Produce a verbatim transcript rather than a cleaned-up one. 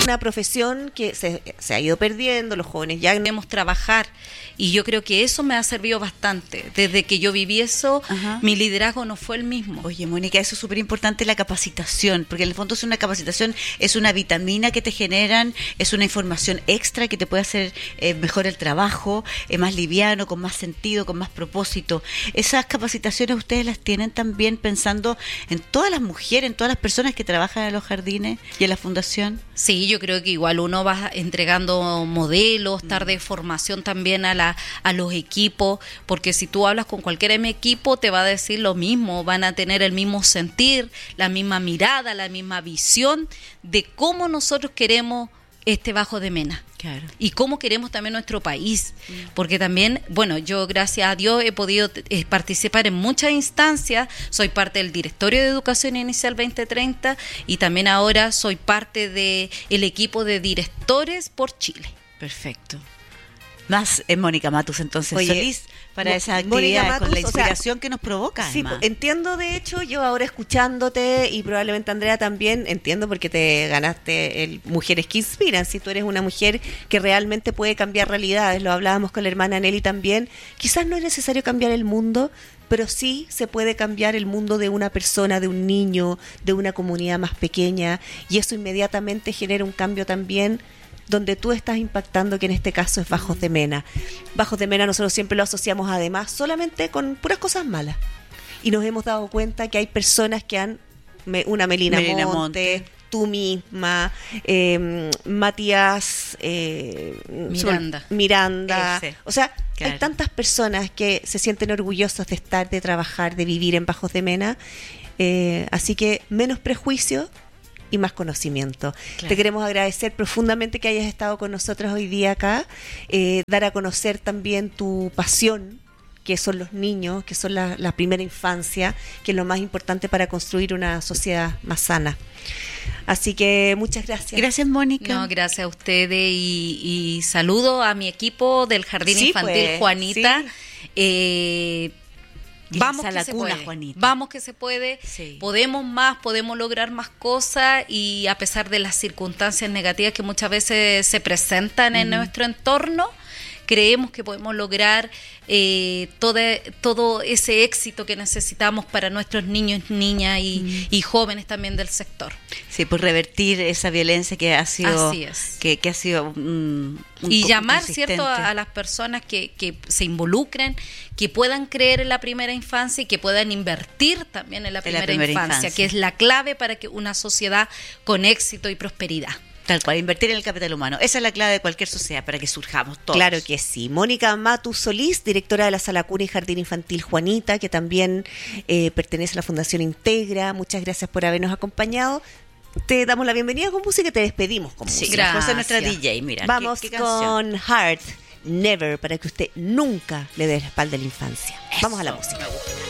una profesión que se, se ha ido perdiendo, los jóvenes ya debemos trabajar, y yo creo que eso me ha servido bastante. Desde que yo viví eso, Ajá. mi liderazgo no fue el mismo. Oye, Mónica, eso es súper importante, la capacitación, porque en el fondo es una capacitación, es una vitamina que te generan, es una información extra que te puede hacer eh, mejor el trabajo, eh, más liviano, con más sentido, con más propósito. Esas capacitaciones ustedes las tienen también pensando en todas las mujeres, en todas las personas que trabajan en los jardines y en la fundación. Sí, yo creo que igual uno va entregando modelos, tarde de formación también a la a los equipos, porque si tú hablas con cualquiera de mi equipo te va a decir lo mismo, van a tener el mismo sentir, la misma mirada, la misma visión de cómo nosotros queremos este Bajo de Mena. Claro. Y cómo queremos también nuestro país, mm. porque también, bueno, yo gracias a Dios he podido eh, participar en muchas instancias, soy parte del Directorio de Educación Inicial veinte treinta y también ahora soy parte del equipo de directores por Chile. Perfecto. Más eh, Mónica Matus, entonces, Oye, feliz para Mo- esa actividad, Matus, con la inspiración o sea, que nos provoca. Sí, además. entiendo, de hecho, yo ahora escuchándote y probablemente Andrea también, entiendo porque te ganaste el Mujeres que Inspiran, si tú eres una mujer que realmente puede cambiar realidades, lo hablábamos con la hermana Nelly también, quizás no es necesario cambiar el mundo, pero sí se puede cambiar el mundo de una persona, de un niño, de una comunidad más pequeña, y eso inmediatamente genera un cambio también donde tú estás impactando, que en este caso es Bajos de Mena. Bajos de Mena nosotros siempre lo asociamos además solamente con puras cosas malas. Y nos hemos dado cuenta que hay personas que han, una Melina, Melina Monte, Monte, tú misma, eh, Matías eh, Miranda. Miranda. Ese. O sea, Claro. hay tantas personas que se sienten orgullosas de estar, de trabajar, de vivir en Bajos de Mena. Eh, así que menos prejuicio y más conocimiento. Claro. Te queremos agradecer profundamente que hayas estado con nosotros hoy día acá, eh, dar a conocer también tu pasión, que son los niños, que son la, la primera infancia, que es lo más importante para construir una sociedad más sana. Así que muchas gracias. Gracias, Mónica. No, gracias a ustedes y, y saludo a mi equipo del Jardín Sí, Infantil pues, Juanita. sí. Eh, Vamos a que la se cuna, puede. Juanita. Vamos que se puede. Sí. Podemos más, podemos lograr más cosas, y a pesar de las circunstancias negativas que muchas veces se presentan uh-huh. en nuestro entorno, creemos que podemos lograr eh, todo, todo ese éxito que necesitamos para nuestros niños, niñas y, uh-huh. y jóvenes también del sector. Sí, por revertir esa violencia que ha sido, Así es. que, que ha sido un, un y poco llamar, consistente. ¿cierto?, a, a las personas que, que se involucren, que puedan creer en la primera infancia y que puedan invertir también en la primera, en la primera infancia, infancia, que es la clave para que una sociedad con éxito y prosperidad. Tal cual, invertir en el capital humano. Esa es la clave de cualquier sociedad para que surjamos todos. Claro que sí. Mónica Matus Solís, directora de la Sala Cuna y Jardín Infantil Juanita, que también eh, pertenece a la Fundación Integra. Muchas gracias por habernos acompañado. Te damos la bienvenida con música y te despedimos con Sí, música. José es nuestra D J, mira. Vamos ¿qué, qué canción? con Heart, Never, para que usted nunca le dé la espalda a la infancia. Eso, Vamos a la música. Me gusta.